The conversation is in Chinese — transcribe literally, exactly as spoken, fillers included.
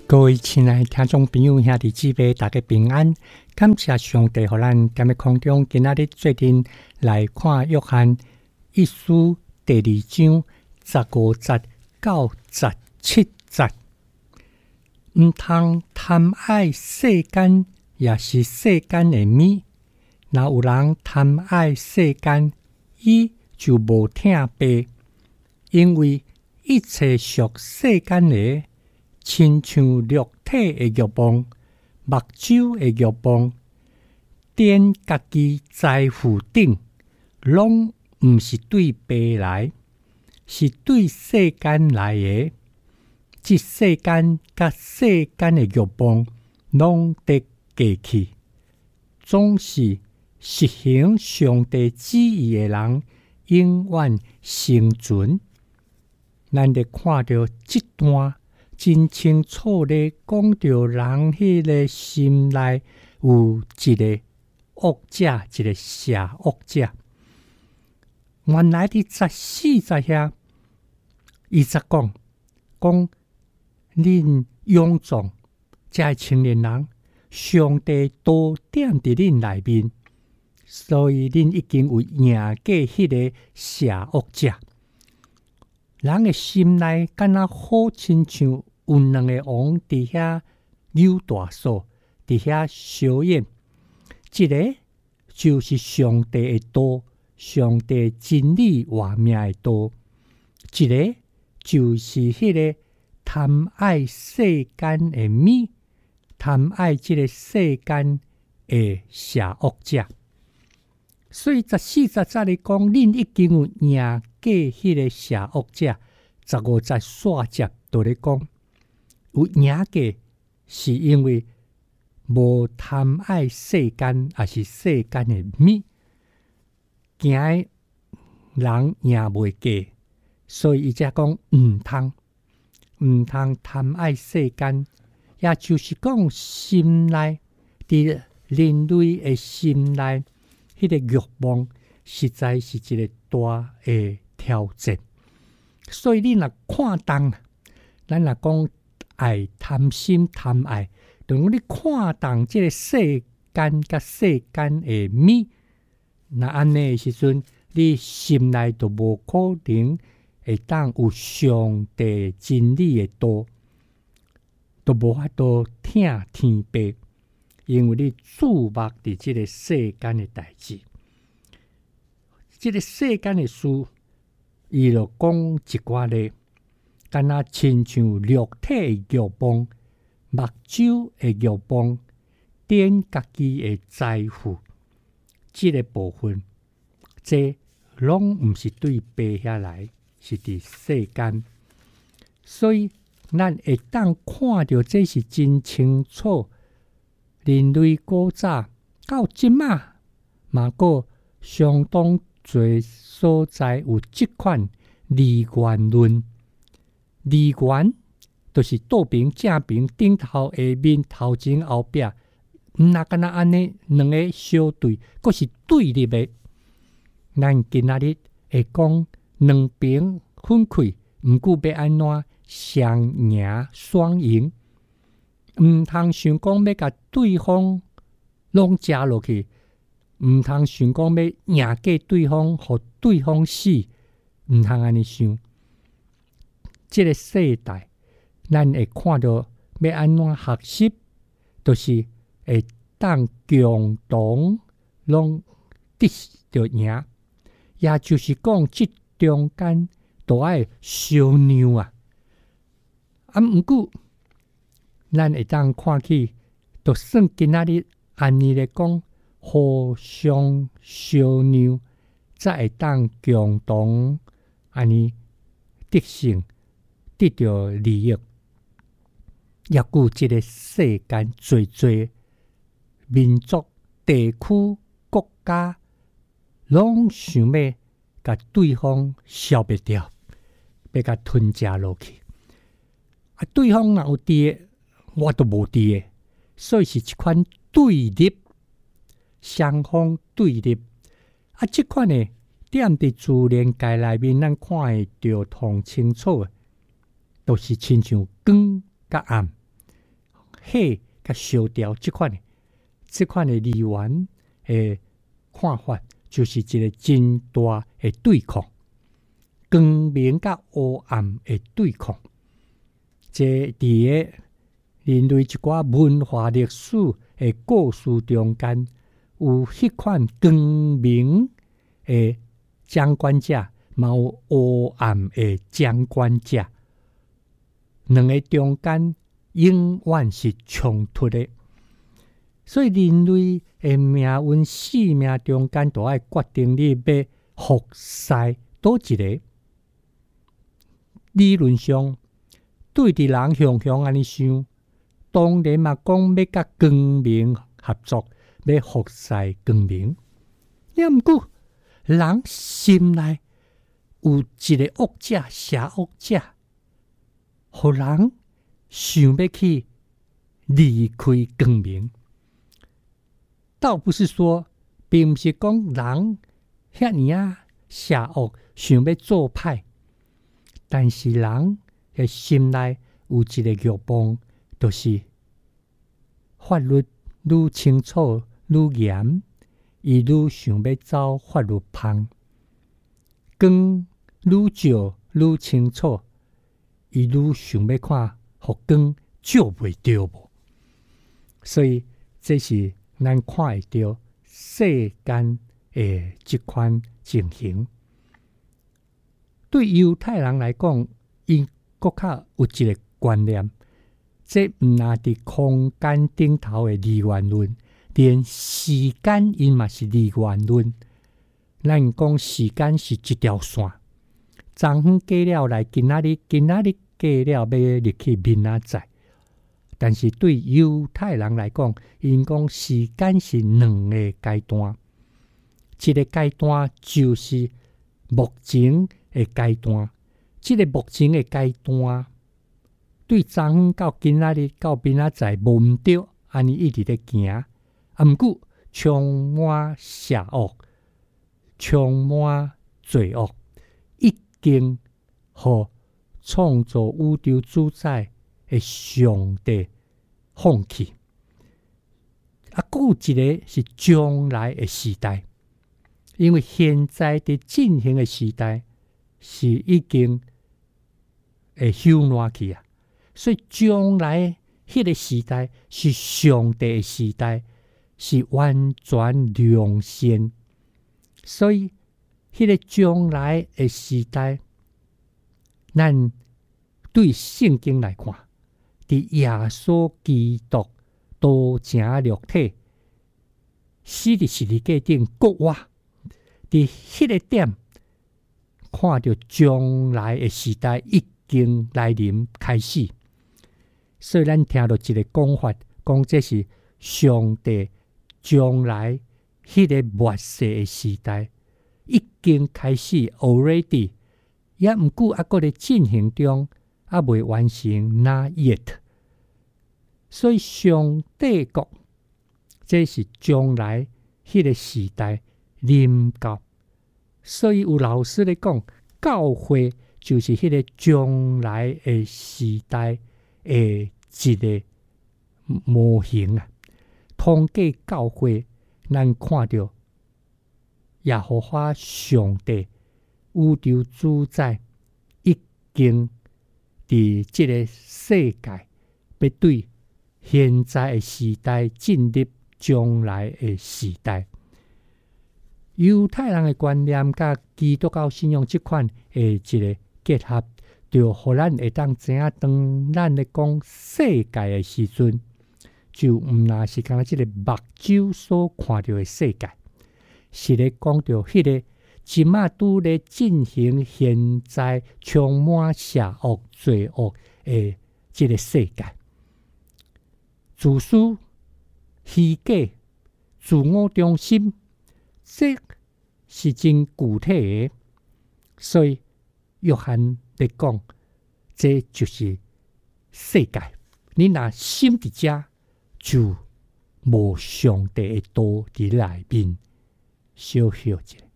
各位亲爱的听众朋友、兄弟姊妹，大家平安！感谢上帝，互咱今日空中今仔日做阵来看约翰一书第二章十五节到十七节。毋通贪爱世间，也是世间的物。若有人贪爱世间，伊就无听爸，因为一切属世间的，亲像肉体的欲望、目睭的欲望，踮家己财富顶，拢毋是对爸来，是对世间来的。即世间甲世间的欲望，拢得过去。总是实行上帝旨意的人，永远生存。咱得看到这段。真清楚地讲到人迄个心内有一个恶者，一个邪恶者。原来伫十四节遐，伊则讲讲恁勇壮，这青年人，上帝都点伫恁内面，所以恁已经有赢过迄个邪恶者。人的心内敢若好亲像有两个王伫遐扭大锁，伫遐相演。一个就是上帝的道，上帝真理活命的道；一个就是迄个贪爱世间的物，贪爱即个世间的邪恶者。所以十四十节里讲，恁已经有赢过迄个邪恶者。十五节煞节都咧讲。有赢过，是因为无贪爱世间，也是世间的物，惊人赢袂过，所以伊才讲毋通，毋通贪爱世间，也就是讲心内伫人类的心内，迄、那个欲望实在是一个大的挑战。所以你若看重，咱若讲。爱贪心贪爱，等于你看重即个世间甲世间的物，那安尼的时阵，你心内就无可能会当有上帝真理的道，都无法度听天爸，因为你注目伫即个世间的代志，即个世间的事，伊就讲一寡咧。敢若亲像肉体的欲望、目睭的欲望、踮家己的财富，这个部分，这拢毋是对爸遐来，是伫世间。所以，咱会当看到这是真清楚。人类古早到即马，嘛个相当侪所在有即款二元论。二元就是倒边、正边、顶头、下面、头前、后壁，毋那敢若安尼两个相对，佫是对立的。咱今仔日会讲两边分开，毋过要安怎双赢双赢？毋通想讲要甲对方拢食落去，毋通想讲要赢过对方，互对方死，毋通安尼想。这个世代，咱会看到要安怎学习，就是会当共同拢得着赢，也就是讲，这中间都爱相让啊。啊，毋过咱会当看起，就算今仔日安尼咧讲，互相相让，才会当共同安尼得胜。得到利益，也有这个世间最最民族、地区、国家，拢想要甲对方消灭掉，要甲吞食落去。啊，对方若有伫的，我都无伫的，所以是一款对立，双方对立。啊，这款呢，踮伫自然界内面，咱看会着通清楚的。都是亲像光甲暗， 火甲烧掉即款的即款的离原的看法，就是一个真大的对抗，光明甲黑暗的对抗。这伫个人类一寡文化历史的故事中间，有迄款光明的掌管者，嘛有黑暗的掌管者，两个中间永远是冲突的。所以人类的命运、生命中间，都爱决定你要服侍倒一个。理论上，对伫人向向安尼想，当然嘛讲要甲光明合作，要服侍光明。了毋过，人心内有一个恶者、邪恶者，互人想要去离开光明。倒不是说，并不是讲人遐尼啊邪恶，想要做歹，但是人的心内有一个欲望，就是法律愈清楚愈严，伊愈想要走法律旁；光愈照愈清楚，伊愈想要看互光照袂着无。所以这是咱看会到世间的即款情形。对犹太人来讲，因搁较有一个观念，这毋那伫空间顶头的二元论，连时间因嘛是二元论。咱讲时间是一条线，昨昏过了来，今仔日今仔日过了要入去明仔载。但是对犹太人来讲，因讲时间是两个阶段，一个阶段就是目前的阶段，这个目前的阶段对昨昏到今仔日到明仔载无毋对，安尼一直在行，啊，毋过充满邪恶，充满罪恶，已经互创造宇宙主宰的上帝放弃。啊，还有一个是将来的时代，因为现在伫进行的时代是已经会休烂去啊，所以将来迄个时代是上帝的时代，是完全良善。所以迄个将来的时代，咱对圣经来看，伫耶稣基督道成肉体，死伫十字架顶国活，伫迄个点看到将来的时代已经来临开始。所以咱听到一个讲法，讲这是上帝将来迄个末世的时代已经开始 already， 也毋过还搁咧进行中，还未完成 not yet。所以上帝国这是将来迄个时代临到。所以有老师咧讲，教会就是迄个将来的时代的一个模型啊。通过教会，咱看到耶和华上帝宇宙主宰已经伫这个世界要对现在的时代进入将来的时代。犹太人的观念甲基督教信仰这款的一个结合，就互咱会当知影，当咱咧讲世界的时阵，就毋那是敢若即个目睭所看到的世界，是咧讲到迄个即马拄咧进行现在充满邪恶罪恶的即个世界。自私、虚假、自我中心，这是真具体的。所以约翰咧讲，这就是世界。你若心伫遮，就无上帝的道伫内面。小休一下。